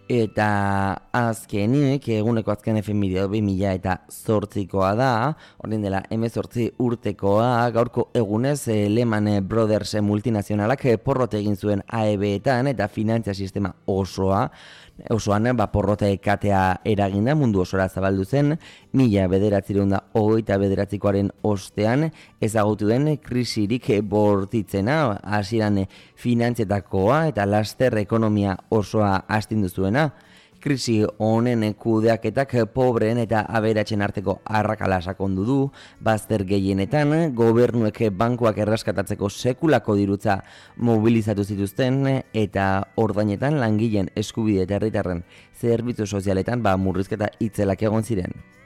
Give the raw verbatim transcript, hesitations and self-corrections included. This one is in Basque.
Eta azkenik, eguneko azken F M I bi mila eta zortzikoa da, orain dela hemezortzi urtekoa, gaurko egunez eh, Lehman Brothers multinazionalak eh, porrot egin zuen A E B-etan eta finantzia sistema osoa, osoan ba, porrota ekatea eraginda mundu osora zabaldu zen, mila bederatziehun eta hogeita bederatzikoaren ostean ezagutu den krisirik bortitzena, hasieran finantzietakoa eta laster ekonomia osoa astindu zuena. Krisi honen kudeaketak pobreen eta aberatsen arteko arrakala sakondu du, bazter gehienetan gobernuek bankuak erraskatatzeko sekulako dirutza mobilizatu zituzten eta ordainetan langileen eskubide eta herritarren zerbitzu sozialetan ba murrizketa itzelak egon ziren.